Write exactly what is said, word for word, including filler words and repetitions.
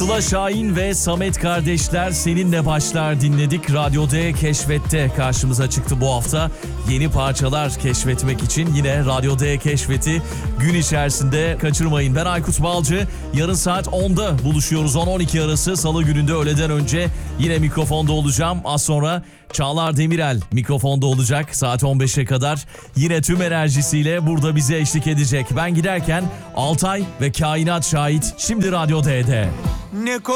Sıla Şahin ve Samet kardeşler Seninle Başlar dinledik. Radyo D Keşfet'te karşımıza çıktı bu hafta. Yeni parçalar keşfetmek için yine Radyo D Keşfet'i gün içerisinde kaçırmayın. Ben Aykut Balcı. Yarın saat onda buluşuyoruz. on on iki arası Salı gününde öğleden önce yine mikrofonda olacağım. Az sonra Çağlar Demirel mikrofonda olacak saat on beşe kadar. Yine tüm enerjisiyle burada bize eşlik edecek. Ben giderken Altay ve Kainat şahit. Şimdi Radyo D'de. Ne